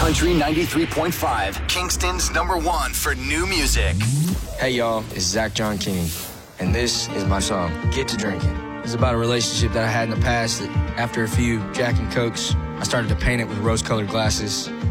Country 93.5, Kingston's #1 for new music. Hey y'all, it's Zach John King, and this is my song, Get to Drinking. It's about a relationship that I had in the past that after a few Jack and Cokes, I started to paint it with rose-colored glasses.